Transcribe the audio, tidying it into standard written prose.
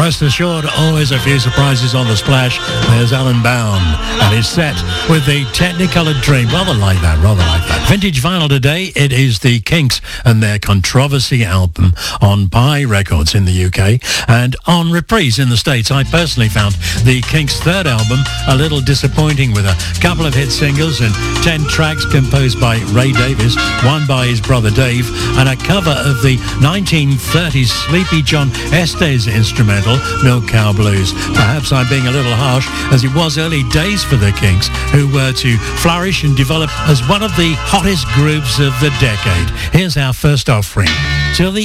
Rest assured, always a few surprises on the splash. There's Alan Bound and his set with the Technicoloured Dream. Rather like that. Vintage vinyl today, it is the Kinks and their Controversy album on Pi Records in the UK and on Reprise in the States. I personally found the Kinks' third album a little disappointing, with a couple of hit singles and 10 tracks composed by Ray Davies, one by his brother Dave, and a cover of the 1930s Sleepy John Estes instrumental Milk Cow Blues. Perhaps I'm being a little harsh, as it was early days for the Kinks, who were to flourish and develop as one of the hottest groups of the decade. Here's our first offering, Till the